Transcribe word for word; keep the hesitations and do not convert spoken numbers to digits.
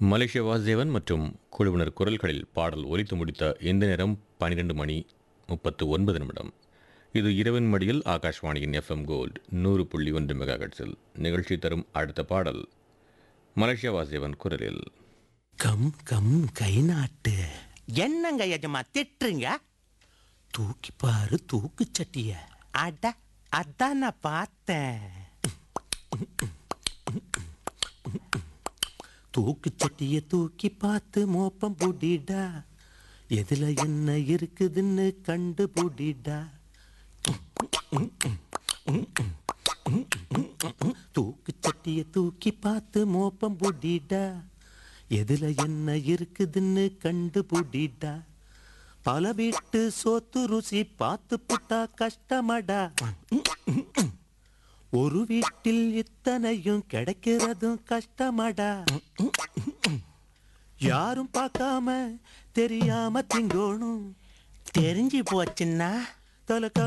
மலேசிய வாசுதேவன் மற்றும் குழுவினர் குரல்களில் பாடல் ஒலித்து முடித்த இந்த நேரம் பன்னிரண்டு மணி முப்பத்து ஒன்பது நிமிடம். இது இரவின் மடியில் ஆகாஷ்வாணியின் எஃப்எம் கோல்டு நூறு புள்ளி ஒன்று மெகா ஹெர்ட்ஸில் நிகழ்ச்சி தரும் அடுத்த பாடல் மலேசிய வாசுதேவன் குரலில். கம் கம் கை நாட்டு. என்னங்க எஜமா திட்டுறீங்க? தூக்கி பாரு தூக்கு சட்டிய. அட அதான் நான் பார்த்தேன். தூக்கு சட்டிய தூக்கி பார்த்து மோப்பம் புடிடா, எதுல என்ன இருக்குதுன்னு கண்டு புடிடா. தூக்கு சட்டிய தூக்கி பார்த்து மோப்பம் புடிடா, எதுல என்ன இருக்குதுன்னு கண்டு புடிடா. பல வீட்டு சோத்து ருசி பார்த்து புட்டா கஷ்டமடா. ஒரு வீட்டில் இத்தனையும் கிடைக்கிறதும் கஷ்டமடா. யாரும் பார்க்காம தெரியாம திங்கோணும். தெரிஞ்சு போச்சுன்னா தலக்க